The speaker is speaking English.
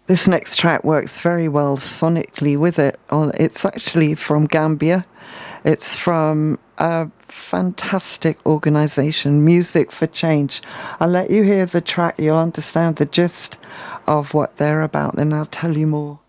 This next track works very well sonically with it. It's actually from Gambia. It's from a fantastic organization, Music for Change. I'll let you hear the track. You'll understand the gist of what they're about, then I'll tell you more.